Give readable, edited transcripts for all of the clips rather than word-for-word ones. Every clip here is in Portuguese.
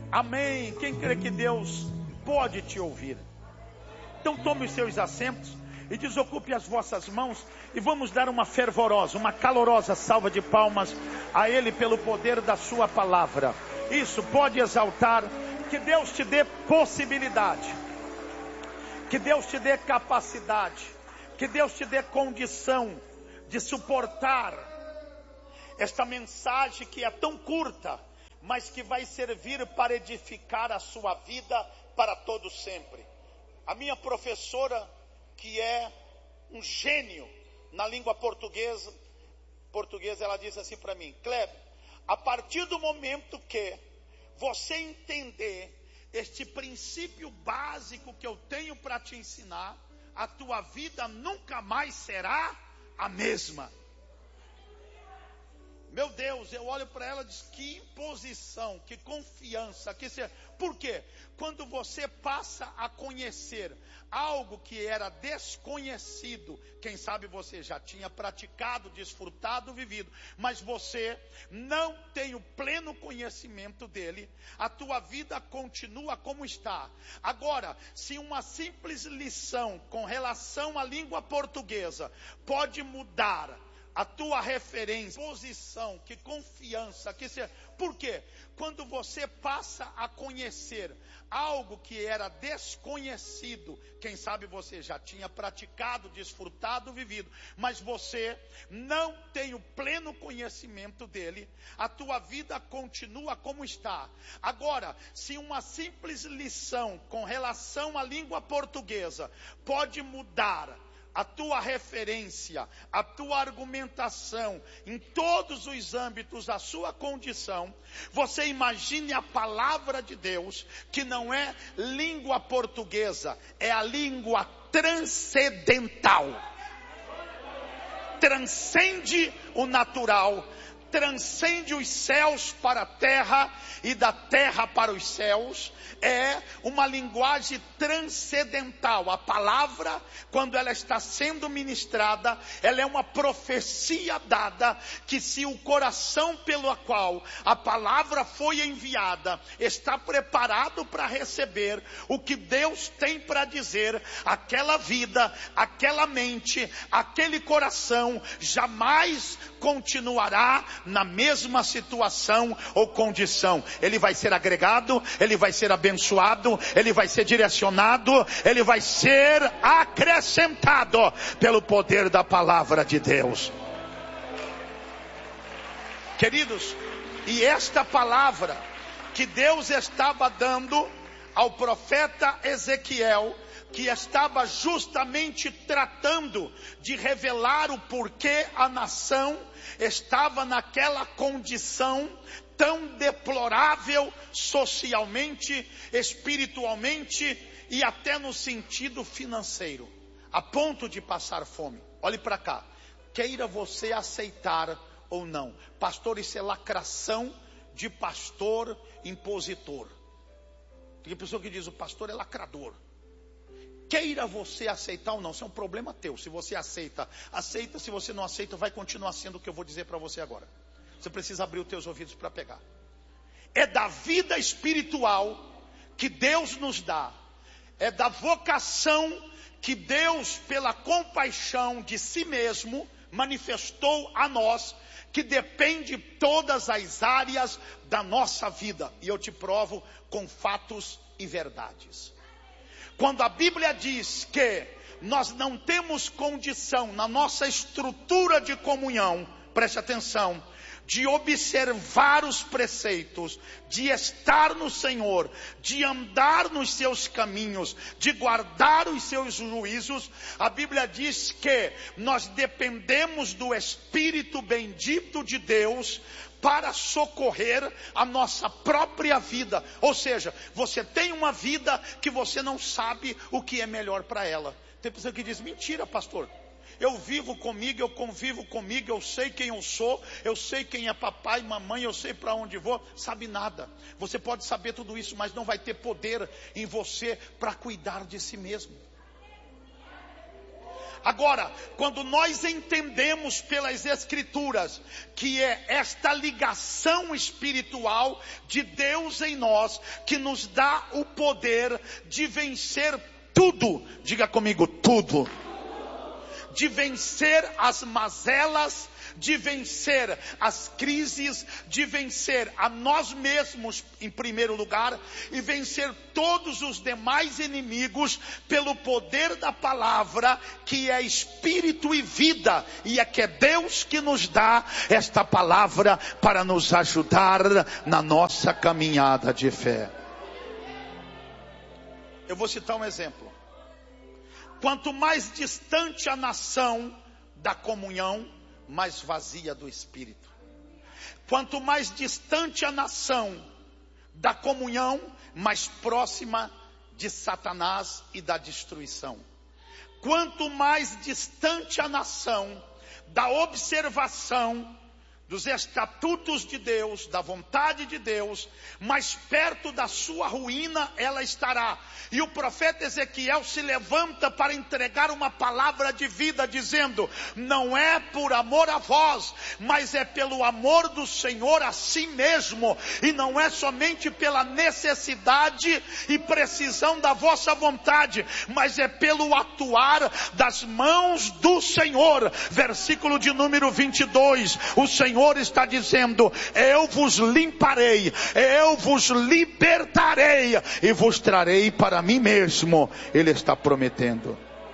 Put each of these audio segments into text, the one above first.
Amém. Quem crê que Deus pode te ouvir? Então tome os seus assentos e desocupe as vossas mãos e vamos dar uma fervorosa, uma calorosa salva de palmas a Ele pelo poder da sua palavra. Isso, pode exaltar. Que Deus te dê possibilidade, que Deus te dê capacidade, que Deus te dê condição de suportar esta mensagem que é tão curta, mas que vai servir para edificar a sua vida para todo sempre. A minha professora, que é um gênio na língua portuguesa, ela disse assim para mim: Kleber, a partir do momento que você entender este princípio básico que eu tenho para te ensinar, a tua vida nunca mais será a mesma. Meu Deus, eu olho para ela e digo: que imposição, que confiança, por quê? Quando você passa a conhecer algo que era desconhecido, quem sabe você já tinha praticado, desfrutado, vivido, mas você não tem o pleno conhecimento dele, a tua vida continua como está. Agora, se uma simples lição com relação à língua portuguesa pode mudar a tua referência, posição, que confiança, por quê? Quando você passa a conhecer algo que era desconhecido, quem sabe você já tinha praticado, desfrutado, vivido, mas você não tem o pleno conhecimento dele, a tua vida continua como está. Agora, se uma simples lição com relação à língua portuguesa pode mudar a tua referência, a tua argumentação, em todos os âmbitos, a sua condição, você imagine a palavra de Deus, que não é língua portuguesa, é a língua transcendental. Transcende o natural, transcende os céus para a terra e da terra para os céus. É uma linguagem transcendental. A palavra, quando ela está sendo ministrada, ela é uma profecia dada, que se o coração pelo qual a palavra foi enviada está preparado para receber o que Deus tem para dizer, aquela vida, aquela mente, aquele coração jamais continuará na mesma situação ou condição. Ele vai ser agregado, ele vai ser abençoado, ele vai ser direcionado, ele vai ser acrescentado pelo poder da palavra de Deus. Queridos, e esta palavra que Deus estava dando ao profeta Ezequiel, que estava justamente tratando de revelar o porquê a nação estava naquela condição tão deplorável socialmente, espiritualmente e até no sentido financeiro, a ponto de passar fome. Olhe para cá, queira você aceitar ou não, pastor, isso é lacração de pastor impositor. Tem pessoa que diz: o pastor é lacrador. Queira você aceitar ou não, isso é um problema teu. Se você aceita, aceita. Se você não aceita, vai continuar sendo o que eu vou dizer para você agora. Você precisa abrir os teus ouvidos para pegar. É da vida espiritual que Deus nos dá. É da vocação que Deus, pela compaixão de si mesmo, manifestou a nós, que depende todas as áreas da nossa vida. E eu te provo com fatos e verdades. Quando a Bíblia diz que nós não temos condição na nossa estrutura de comunhão, preste atenção, de observar os preceitos, de estar no Senhor, de andar nos seus caminhos, de guardar os seus juízos, a Bíblia diz que nós dependemos do Espírito bendito de Deus para socorrer a nossa própria vida. Ou seja, você tem uma vida que você não sabe o que é melhor para ela. Tem pessoa que diz: mentira, pastor, eu vivo comigo, eu convivo comigo, eu sei quem eu sou, eu sei quem é papai, mamãe, eu sei para onde vou. Sabe nada. Você pode saber tudo isso, mas não vai ter poder em você para cuidar de si mesmo. Agora, quando nós entendemos pelas Escrituras que é esta ligação espiritual de Deus em nós que nos dá o poder de vencer tudo, diga comigo, tudo, de vencer as mazelas, de vencer as crises, de vencer a nós mesmos em primeiro lugar e vencer todos os demais inimigos pelo poder da palavra que é espírito e vida, e é que é Deus que nos dá esta palavra para nos ajudar na nossa caminhada de fé. Eu vou citar um exemplo. Quanto mais distante a nação da comunhão, mais vazia do Espírito. Quanto mais distante a nação da comunhão, mais próxima de Satanás e da destruição. Quanto mais distante a nação da observação dos estatutos de Deus, da vontade de Deus, mais perto da sua ruína ela estará. E o profeta Ezequiel se levanta para entregar uma palavra de vida, dizendo: não é por amor a vós, mas é pelo amor do Senhor a si mesmo, e não é somente pela necessidade e precisão da vossa vontade, mas é pelo atuar das mãos do Senhor. Versículo de número 22, o Senhor está dizendo: eu vos limparei, eu vos libertarei e vos trarei para mim mesmo. Ele está prometendo.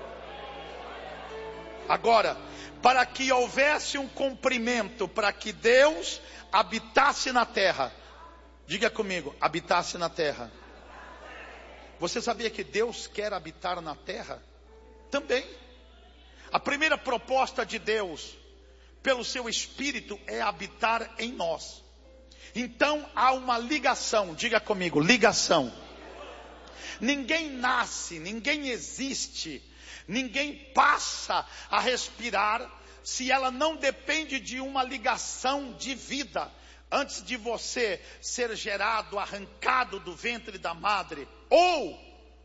Agora, para que houvesse um cumprimento, para que Deus habitasse na terra, diga comigo, habitasse na terra. Você sabia que Deus quer habitar na terra? Também. A primeira proposta de Deus pelo seu Espírito é habitar em nós. Então há uma ligação, diga comigo, ligação. Ninguém nasce, ninguém existe, ninguém passa a respirar se ela não depende de uma ligação de vida. Antes de você ser gerado, arrancado do ventre da madre, ou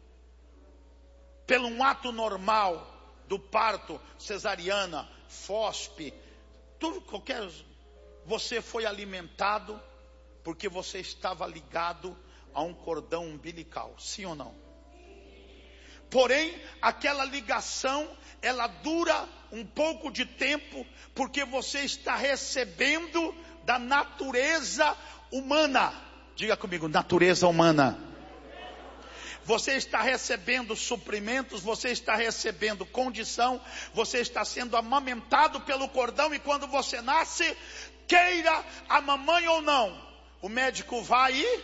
pelo um ato normal do parto, cesariana, fospe, tudo, qualquer, você foi alimentado porque você estava ligado a um cordão umbilical, sim ou não? Porém, aquela ligação, ela dura um pouco de tempo, porque você está recebendo da natureza humana. Diga comigo, natureza humana. Você está recebendo suprimentos, você está recebendo condição, você está sendo amamentado pelo cordão, e quando você nasce, queira a mamãe ou não, o médico vai e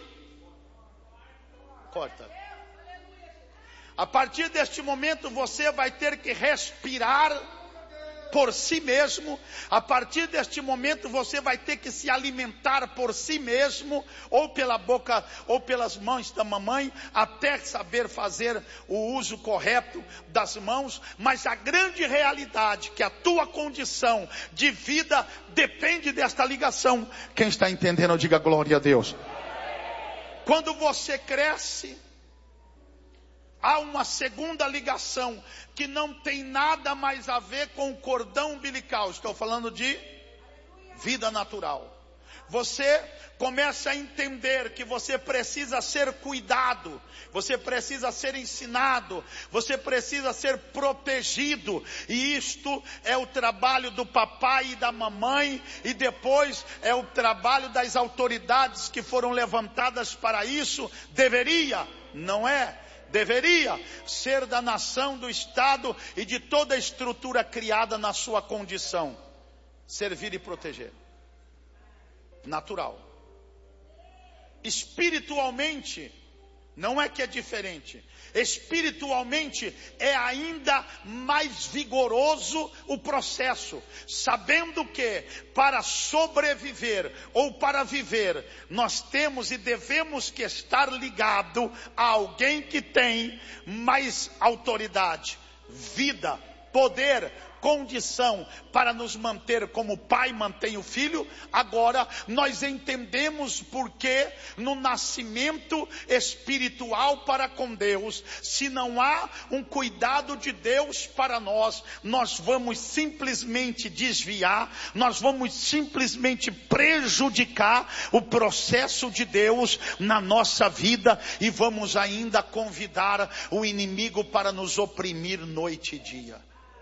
corta. A partir deste momento você vai ter que respirar por si mesmo. A partir deste momento você vai ter que se alimentar por si mesmo, ou pela boca ou pelas mãos da mamãe, até saber fazer o uso correto das mãos. Mas a grande realidade que a tua condição de vida depende desta ligação. Quem está entendendo, diga glória a Deus. Quando você cresce, há uma segunda ligação que não tem nada mais a ver com o cordão umbilical. Estou falando de vida natural. Você começa a entender que você precisa ser cuidado, você precisa ser ensinado, você precisa ser protegido. E isto é o trabalho do papai e da mamãe, e depois é o trabalho das autoridades que foram levantadas para isso. Deveria, não é? Deveria ser da nação, do Estado e de toda a estrutura criada na sua condição. Servir e proteger. Natural. Espiritualmente, não é que é diferente. Espiritualmente é ainda mais vigoroso o processo, sabendo que para sobreviver ou para viver, nós temos e devemos que estar ligado a alguém que tem mais autoridade, vida, poder, condição para nos manter como o pai mantém o filho. Agora nós entendemos porque no nascimento espiritual para com Deus, se não há um cuidado de Deus para nós, nós vamos simplesmente desviar, nós vamos simplesmente prejudicar o processo de Deus na nossa vida e vamos ainda convidar o inimigo para nos oprimir noite e dia.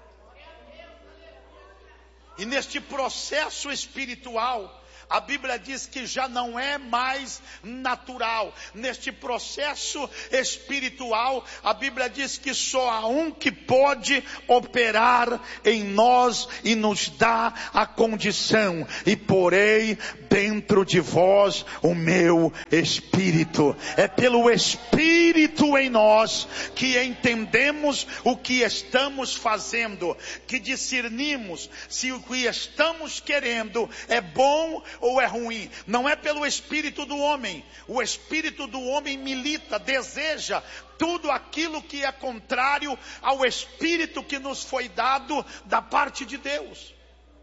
E neste processo espiritual, a Bíblia diz que já não é mais natural. Neste processo espiritual, a Bíblia diz que só há um que pode operar em nós e nos dar a condição. E porei dentro de vós o meu espírito. É pelo espírito em nós que entendemos o que estamos fazendo, que discernimos se o que estamos querendo é bom ou é ruim. Não é pelo espírito do homem. O espírito do homem milita, deseja tudo aquilo que é contrário ao espírito que nos foi dado da parte de Deus.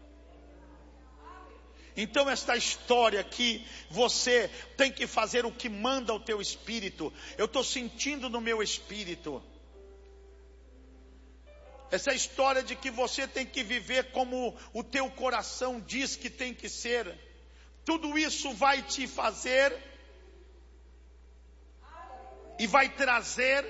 Então esta história que você tem que fazer o que manda o teu espírito, eu estou sentindo no meu espírito. Essa história de que você tem que viver como o teu coração diz que tem que ser. Tudo isso vai te fazer e vai trazer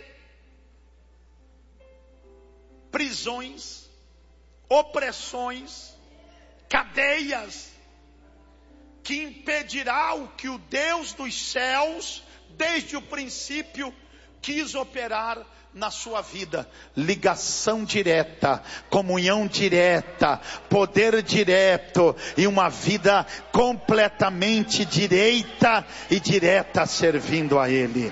prisões, opressões, cadeias, que impedirá o que o Deus dos céus, desde o princípio, quis operar na sua vida. Ligação direta, comunhão direta, poder direto e uma vida completamente direita e direta servindo a Ele.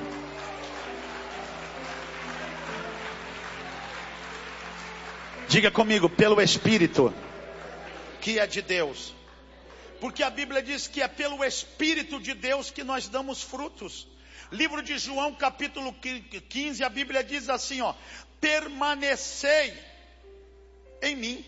Diga comigo, pelo Espírito que é de Deus. Porque a Bíblia diz que é pelo Espírito de Deus que nós damos frutos. Livro de João, capítulo 15, a Bíblia diz assim, ó: permanecei em mim.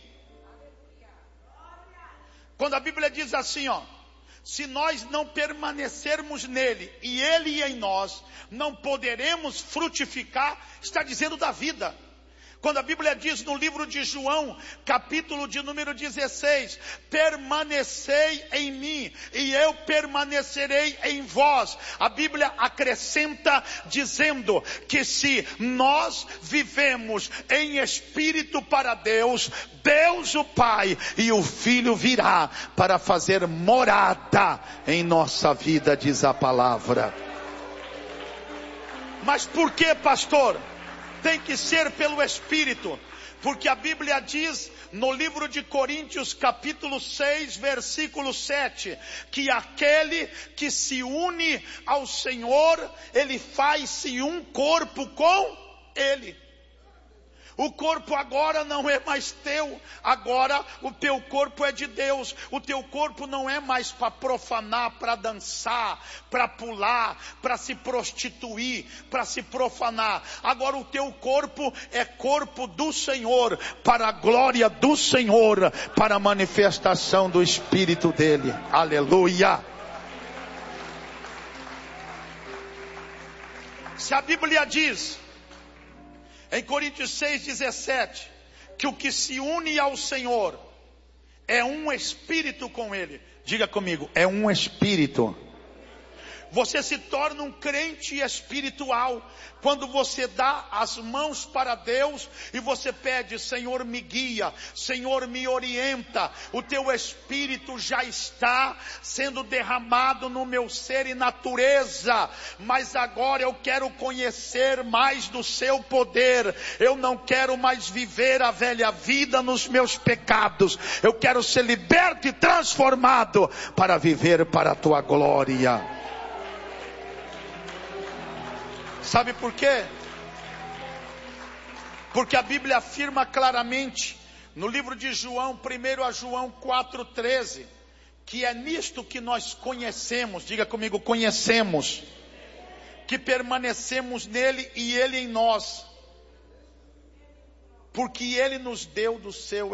Quando a Bíblia diz assim, ó: se nós não permanecermos nele e ele em nós, não poderemos frutificar, está dizendo da vida. Quando a Bíblia diz no livro de João, capítulo de número 16, permanecei em mim e eu permanecerei em vós. A Bíblia acrescenta dizendo que se nós vivemos em espírito para Deus, Deus o Pai e o Filho virá para fazer morada em nossa vida, diz a palavra. Mas por que, pastor? Tem que ser pelo Espírito, porque a Bíblia diz no livro de Coríntios capítulo 6 versículo 7, que aquele que se une ao Senhor, ele faz-se um corpo com Ele. O corpo agora não é mais teu, agora o teu corpo é de Deus. O teu corpo não é mais para profanar, para dançar, para pular, para se prostituir, para se profanar. Agora o teu corpo é corpo do Senhor, para a glória do Senhor, para a manifestação do Espírito dele. Aleluia! Se a Bíblia diz em Coríntios 6,17, que o que se une ao Senhor é um espírito com Ele. Diga comigo, é um espírito. Você se torna um crente espiritual quando você dá as mãos para Deus e você pede: Senhor, me guia, Senhor, me orienta. O teu espírito já está sendo derramado no meu ser e natureza, mas agora eu quero conhecer mais do seu poder. Eu não quero mais viver a velha vida nos meus pecados. Eu quero ser liberto e transformado para viver para a tua glória. Sabe por quê? Porque a Bíblia afirma claramente no livro de João, 1 João 4,13, que é nisto que nós conhecemos, diga comigo, conhecemos, que permanecemos nele e ele em nós. porque Ele nos deu do seu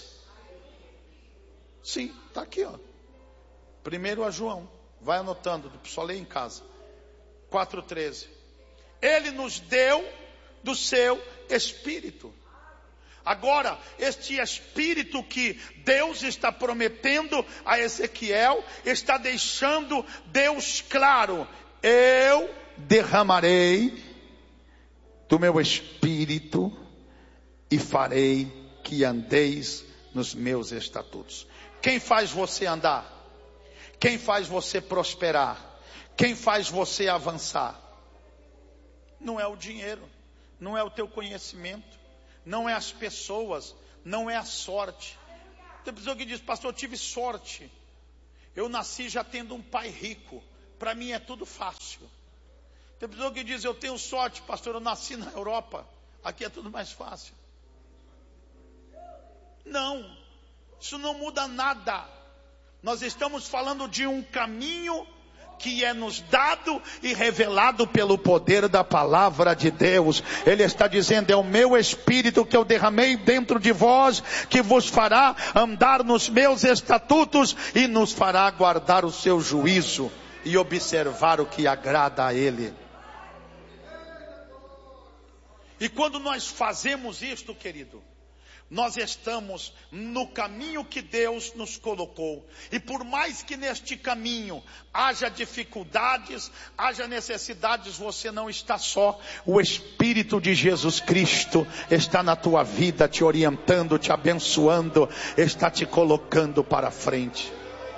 Sim, está aqui, ó. 1 João, vai anotando, só lê em casa. 4,13. Ele nos deu do seu Espírito. Agora, este Espírito que Deus está prometendo a Ezequiel, está deixando Deus claro: eu derramarei do meu Espírito e farei que andeis nos meus estatutos. Quem faz você andar? Quem faz você prosperar? Quem faz você avançar? Não é o dinheiro, não é o teu conhecimento, não é as pessoas, não é a sorte. Tem pessoa que diz: pastor, eu tive sorte, eu nasci já tendo um pai rico, para mim é tudo fácil. Tem pessoa que diz: eu tenho sorte, pastor, eu nasci na Europa, aqui é tudo mais fácil. Não, isso não muda nada. Nós estamos falando de um caminho que é nos dado e revelado pelo poder da palavra de Deus. Ele está dizendo: é o meu Espírito que eu derramei dentro de vós, que vos fará andar nos meus estatutos e nos fará guardar o seu juízo e observar o que agrada a Ele. E quando nós fazemos isto, querido, nós estamos no caminho que Deus nos colocou. E por mais que neste caminho haja dificuldades, haja necessidades, você não está só. O Espírito de Jesus Cristo está na tua vida, te orientando, te abençoando, está te colocando para frente.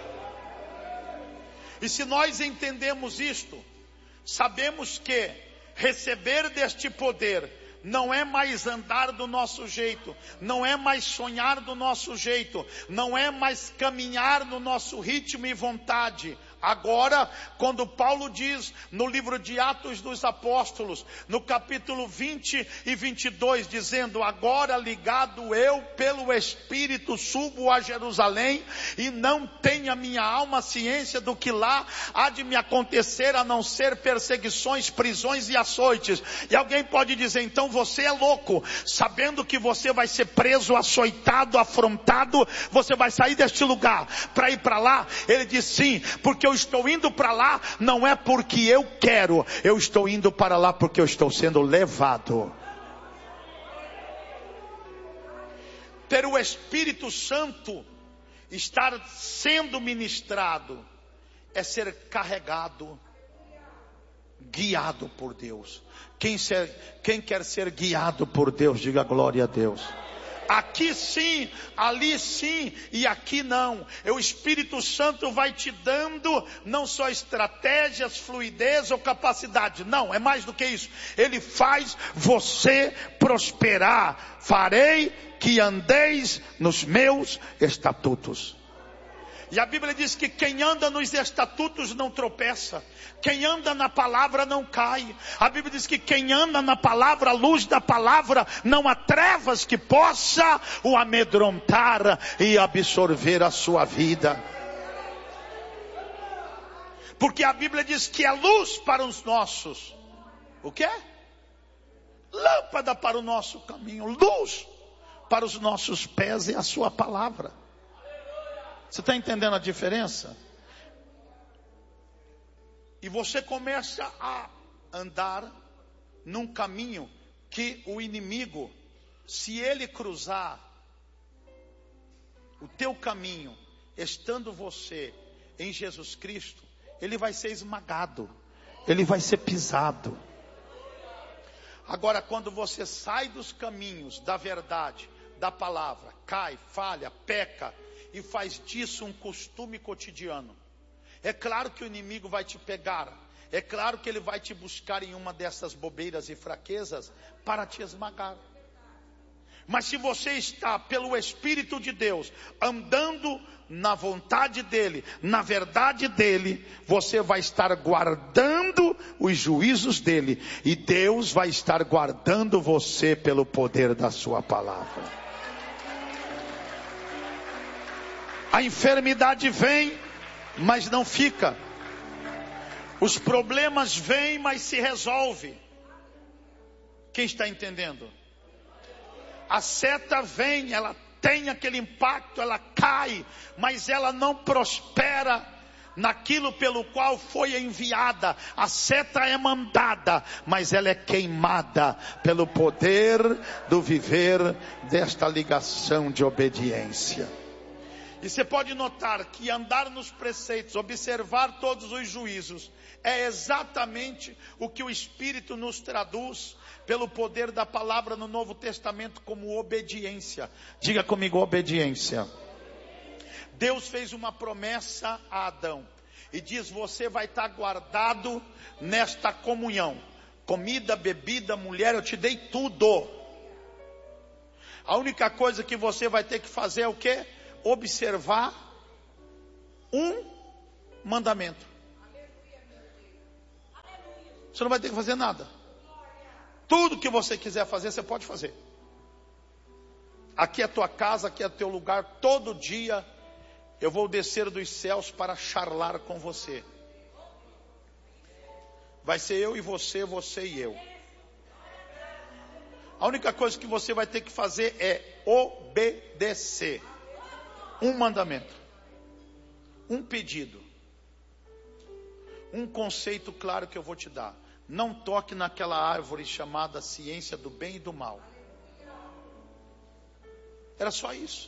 E se nós entendemos isto, sabemos que receber deste poder não é mais andar do nosso jeito, não é mais sonhar do nosso jeito, não é mais caminhar no nosso ritmo e vontade. Agora, quando Paulo diz no livro de Atos dos Apóstolos, no capítulo 20 e 22, dizendo: agora ligado eu pelo Espírito subo a Jerusalém, e não tem a minha alma ciência do que lá há de me acontecer, a não ser perseguições, prisões e açoites. E alguém pode dizer: então você é louco, sabendo que você vai ser preso, açoitado, afrontado, você vai sair deste lugar para ir para lá? Ele diz: sim, porque eu estou indo para lá, não é porque eu quero, eu estou indo para lá porque eu estou sendo levado. Ter o Espírito Santo, estar sendo ministrado, é ser carregado, guiado por Deus. Quem quer ser guiado por Deus, diga glória a Deus. Aqui sim, ali sim e aqui não. O Espírito Santo vai te dando não só estratégias, fluidez ou capacidade. Não, é mais do que isso. Ele faz você prosperar. Farei que andeis nos meus estatutos. E a Bíblia diz que quem anda nos estatutos não tropeça. Quem anda na palavra não cai. A Bíblia diz que quem anda na palavra, a luz da palavra, não há trevas que possa o amedrontar e absorver a sua vida. Porque a Bíblia diz que é luz para os nossos. O quê? Lâmpada para o nosso caminho. Luz para os nossos pés e a sua palavra. Você está entendendo a diferença? E você começa a andar num caminho que o inimigo, se ele cruzar o teu caminho, estando você em Jesus Cristo, ele vai ser esmagado, ele vai ser pisado. Agora, quando você sai dos caminhos da verdade, da palavra, cai, falha, peca, e faz disso um costume cotidiano, é claro que o inimigo vai te pegar, é claro que ele vai te buscar em uma dessas bobeiras e fraquezas para te esmagar. Mas se você está pelo Espírito de Deus, andando na vontade dEle, na verdade dEle, você vai estar guardando os juízos dEle, e Deus vai estar guardando você pelo poder da sua palavra. A enfermidade vem, mas não fica. Os problemas vêm, mas se resolve. Quem está entendendo? A seta vem, ela tem aquele impacto, ela cai, mas ela não prospera naquilo pelo qual foi enviada. A seta é mandada, mas ela é queimada pelo poder do viver desta ligação de obediência. E você pode notar que andar nos preceitos, observar todos os juízos, é exatamente o que o Espírito nos traduz pelo poder da palavra no Novo Testamento como obediência. Diga comigo, obediência. Deus fez uma promessa a Adão e diz: você vai estar guardado nesta comunhão. Comida, bebida, mulher, eu te dei tudo. A única coisa que você vai ter que fazer é o quê? Observar um mandamento. Você não vai ter que fazer nada. Tudo que você quiser fazer, você pode fazer. Aqui é a tua casa, aqui é o teu lugar. Todo dia eu vou descer dos céus para charlar com você. Vai ser eu e você, você e eu. A única coisa que você vai ter que fazer é obedecer. Um mandamento, um pedido, um conceito claro que eu vou te dar. Não toque naquela árvore chamada ciência do bem e do mal. Era só isso.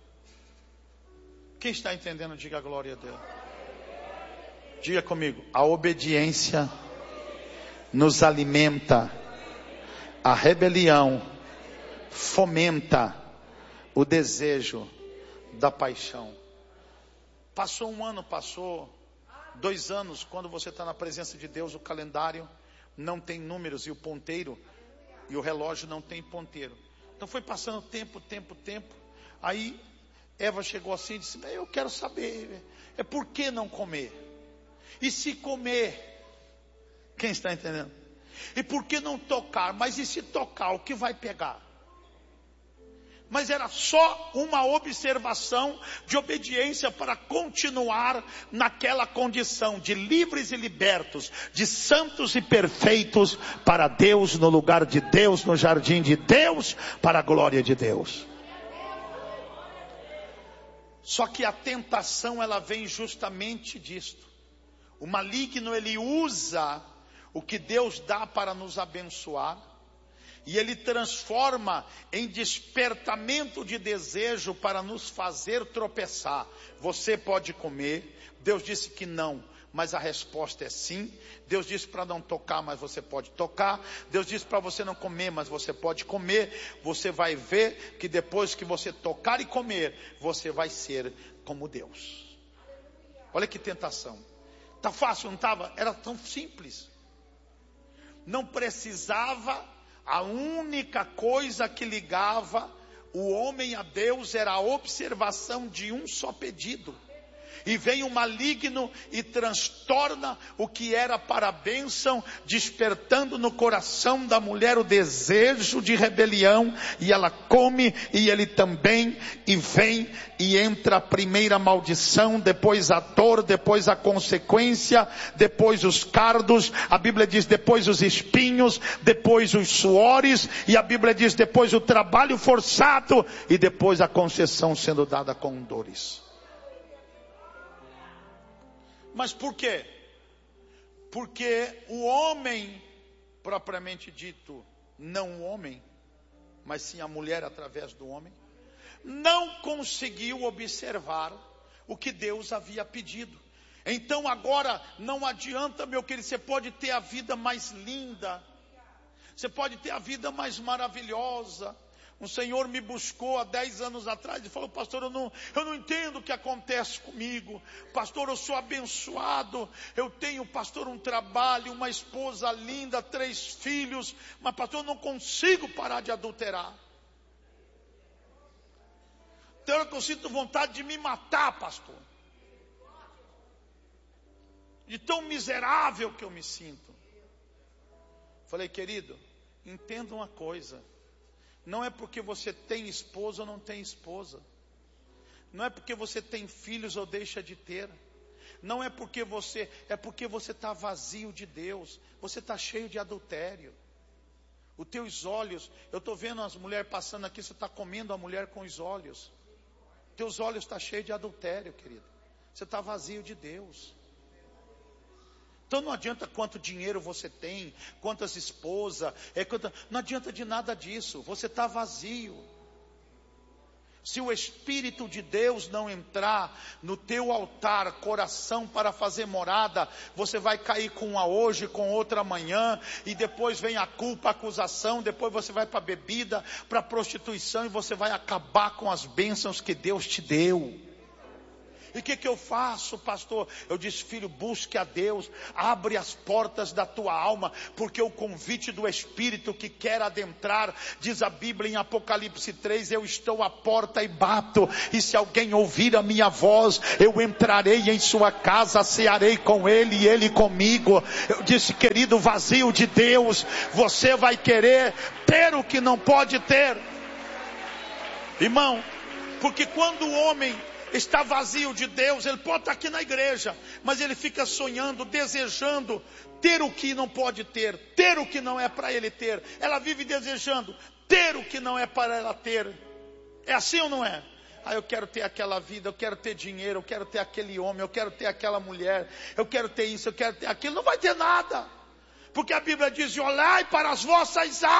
Quem está entendendo, diga a glória a Deus. Diga comigo, a obediência nos alimenta, a rebelião fomenta o desejo da paixão. Passou um ano, passou 2 anos. Quando você está na presença de Deus, o calendário não tem números e o ponteiro e o relógio não tem ponteiro. Então foi passando tempo. Aí Eva chegou assim e disse: eu quero saber, por que não comer? E se comer? Quem está entendendo? E por que não tocar? Mas e se tocar, o que vai pegar? Mas era só uma observação de obediência para continuar naquela condição de livres e libertos, de santos e perfeitos para Deus, no lugar de Deus, no jardim de Deus, para a glória de Deus. Só que a tentação, ela vem justamente disto. O maligno, ele usa o que Deus dá para nos abençoar, e ele transforma em despertamento de desejo para nos fazer tropeçar. Você pode comer. Deus disse que não, mas a resposta é sim. Deus disse para não tocar, mas você pode tocar. Deus disse para você não comer, mas você pode comer. Você vai ver que depois que você tocar e comer, você vai ser como Deus. Olha que tentação. Tá fácil, não estava? Era tão simples. Não precisava. A única coisa que ligava o homem a Deus era a observação de um só pedido. E vem o maligno e transtorna o que era para a bênção, despertando no coração da mulher o desejo de rebelião, e ela come, e ele também, e vem, e entra a primeira maldição, depois a dor, depois a consequência, depois os cardos, a Bíblia diz depois os espinhos, depois os suores, e a Bíblia diz depois o trabalho forçado, e depois a concessão sendo dada com dores. Mas por quê? Porque o homem, propriamente dito, não o homem, mas sim a mulher através do homem, não conseguiu observar o que Deus havia pedido. Então agora não adianta, meu querido, você pode ter a vida mais linda, você pode ter a vida mais maravilhosa. Um senhor me buscou há 10 anos atrás e falou: pastor, eu não entendo o que acontece comigo. Pastor, eu sou abençoado. Eu tenho, pastor, um trabalho, uma esposa linda, 3 filhos. Mas, pastor, eu não consigo parar de adulterar. Tem hora que eu sinto vontade de me matar, pastor. De tão miserável que eu me sinto. Falei: querido, entenda uma coisa. Não é porque você tem esposa ou não tem esposa. Não é porque você tem filhos ou deixa de ter. Não é porque você está vazio de Deus. Você está cheio de adultério. Os teus olhos, eu estou vendo as mulheres passando aqui, você está comendo a mulher com os olhos. Teus olhos estão cheios de adultério, querido. Você está vazio de Deus. Então não adianta quanto dinheiro você tem, quantas esposas, não adianta de nada disso. Você está vazio. Se o Espírito de Deus não entrar no teu altar, coração para fazer morada, você vai cair com uma hoje, com outra amanhã, e depois vem a culpa, a acusação, depois você vai para a bebida, para a prostituição, e você vai acabar com as bênçãos que Deus te deu. E o que eu faço, pastor? Eu disse, filho, busque a Deus, abre as portas da tua alma, porque o convite do Espírito que quer adentrar, diz a Bíblia em Apocalipse 3, eu estou à porta e bato, e se alguém ouvir a minha voz, eu entrarei em sua casa, cearei com ele e ele comigo. Eu disse, querido, vazio de Deus, você vai querer ter o que não pode ter, irmão, porque quando o homem está vazio de Deus, ele pode estar aqui na igreja, mas ele fica sonhando, desejando ter o que não pode ter o que não é para ele ter. Ela vive desejando ter o que não é para ela ter. É assim ou não é? Eu quero ter aquela vida, eu quero ter dinheiro, eu quero ter aquele homem, eu quero ter aquela mulher, eu quero ter isso, eu quero ter aquilo. Não vai ter nada, porque a Bíblia diz, olhai para as vossas almas.